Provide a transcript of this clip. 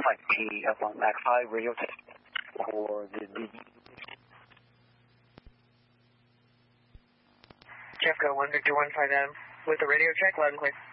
Flight P up on Mac 5, radio test for the DD. Jeff, go 1 Victor 1 5 Adam with the radio check, loud and clear.